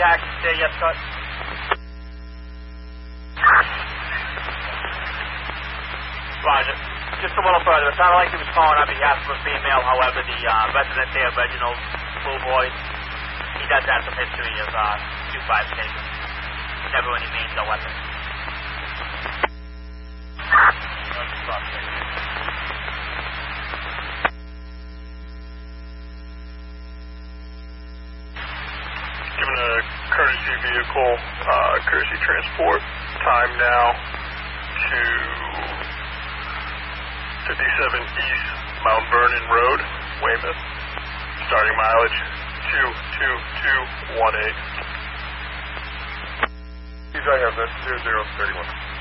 taxi, say yes, cut. Roger. Just a little further. It sounded like he was calling on behalf of a female. However, the resident there, Reginald Blue Boy, he does have some history of 2-5 cases. Never any means a weapon. Given a courtesy vehicle, courtesy transport, time now to 57 East Mount Vernon Road, Weymouth. Starting mileage 22218. I have that 0031.